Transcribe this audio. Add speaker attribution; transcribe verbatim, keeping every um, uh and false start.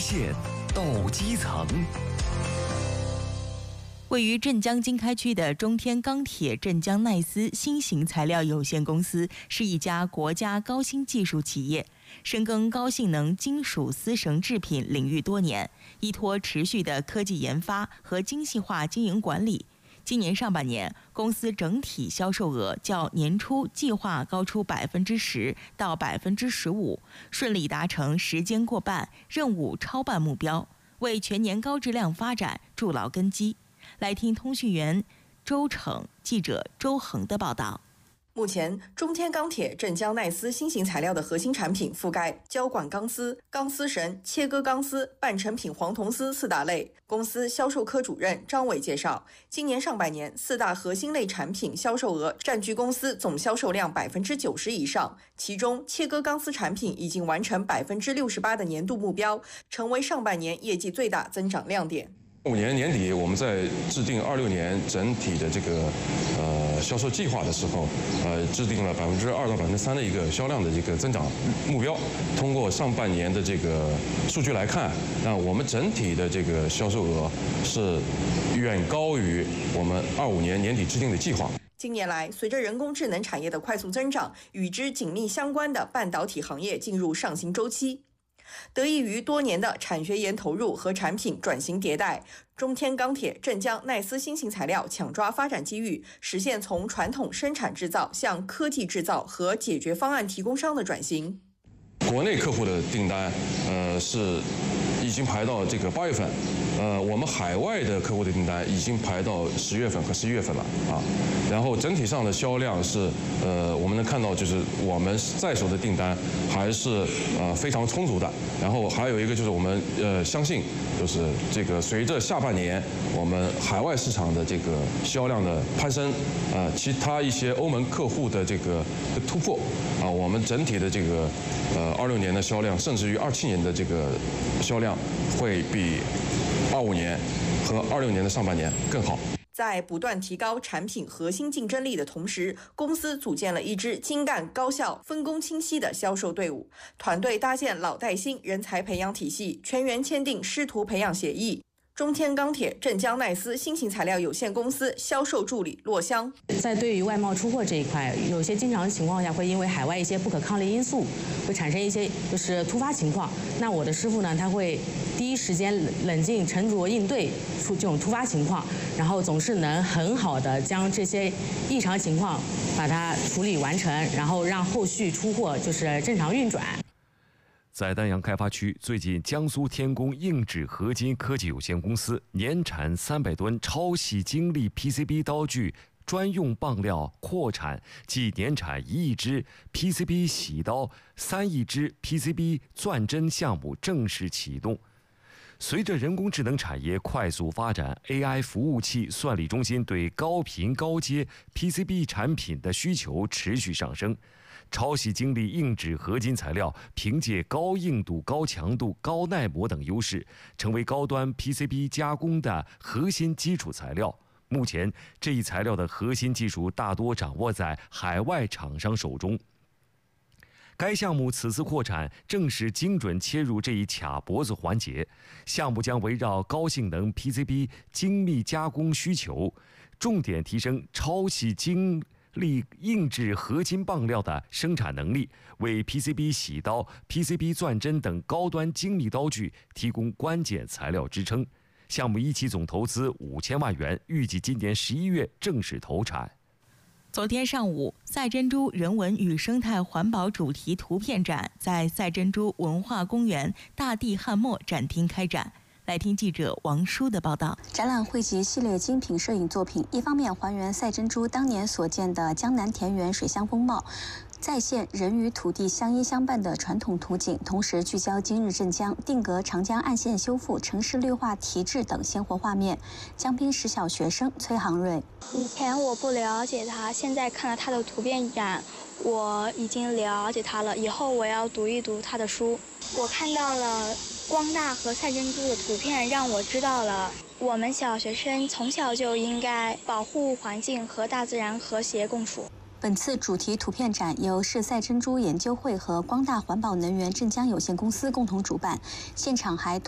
Speaker 1: 线到基层。
Speaker 2: 位于镇江经开区的中天钢铁镇江耐斯新型材料有限公司是一家国家高新技术企业，深耕高性能金属丝绳制品领域多年，依托持续的科技研发和精细化经营管理。今年上半年，公司整体销售额较年初计划高出百分之十到百分之十五，顺利达成时间过半、任务超办目标，为全年高质量发展筑牢根基。来听通讯员周成、记者周恒的报道。
Speaker 3: 目前，中天钢铁镇江耐斯新型材料的核心产品覆盖胶管钢丝、钢丝绳、切割钢丝、半成品黄铜丝四大类。公司销售科主任张伟介绍，今年上半年四大核心类产品销售额占据公司总销售量百分之九十以上，其中切割钢丝产品已经完成百分之六十八的年度目标，成为上半年业绩最大增长亮点。
Speaker 4: 五年年底，我们在制定二六年整体的这个呃销售计划的时候，呃，制定了百分之二到百分之三的一个销量的这个增长目标。通过上半年的这个数据来看，那我们整体的这个销售额是远高于我们二五年年底制定的计划。
Speaker 3: 近年来，随着人工智能产业的快速增长，与之紧密相关的半导体行业进入上行周期。得益于多年的产学研投入和产品转型迭代，中天钢铁镇江耐斯新型材料抢抓发展机遇，实现从传统生产制造向科技制造和解决方案提供商的转型。
Speaker 4: 国内客户的订单，呃，是已经排到这个八月份，呃，我们海外的客户的订单已经排到十月份和十一月份了啊。然后整体上的销量是，呃，我们能看到就是我们在手的订单还是呃非常充足的。然后还有一个就是我们呃相信，就是这个随着下半年我们海外市场的这个销量的攀升，呃，其他一些欧盟客户的这个突破啊，我们整体的这个呃二六年的销量，甚至于二七年的这个销量会比二五年和二六年的上半年更好。
Speaker 3: 在不断提高产品核心竞争力的同时，公司组建了一支精干、高效、分工清晰的销售队伍，团队搭建老带新人才培养体系，全员签订师徒培养协议。中天钢铁镇江耐斯新型材料有限公司销售助理骆香，
Speaker 5: 在对于外贸出货这一块，有些经常情况下会因为海外一些不可抗力因素，会产生一些就是突发情况。那我的师傅呢，他会第一时间冷静沉着应对出这种突发情况，然后总是能很好的将这些异常情况把它处理完成，然后让后续出货就是正常运转。
Speaker 1: 在丹阳开发区，最近江苏天工硬质合金科技有限公司年产三百吨超细晶粒 P C B 刀具专用棒料扩产暨年产一亿支 P C B 洗刀、三亿支 P C B 钻针项目正式启动。随着人工智能产业快速发展 ，A I 服务器算力中心对高频高阶 P C B 产品的需求持续上升。超细晶粒硬质合金材料凭借高硬度、高强度、高耐磨等优势，成为高端 P C B 加工的核心基础材料。目前，这一材料的核心技术大多掌握在海外厂商手中。该项目此次扩产正是精准切入这一卡脖子环节，项目将围绕高性能 P C B 精密加工需求，重点提升超细晶粒硬质合金棒料的生产能力，为 P C B 洗刀、P C B 钻针等高端精密刀具提供关键材料支撑。项目一期总投资五千万元，预计今年十一月正式投产。
Speaker 2: 昨天上午，赛珍珠人文与生态环保主题图片展在赛珍珠文化公园大地汉墨展厅开展。来听记者王舒的报道。
Speaker 6: 展览汇集系列精品摄影作品，一方面还原赛珍珠当年所见的江南田园水乡风貌，再现人与土地相依相伴的传统图景，同时聚焦今日镇江，定格长江岸线修复、城市绿化提质等鲜活画面。江滨实小学生崔航瑞：
Speaker 7: 以前我不了解它，现在看了它的图片展，我已经了解它了。以后我要读一读它的书。我看到了光大和赛珍珠的图片，让我知道了我们小学生从小就应该保护环境和大自然和谐共处。
Speaker 6: 本次主题图片展由市赛珍珠研究会和光大环保能源镇江有限公司共同主办，现场还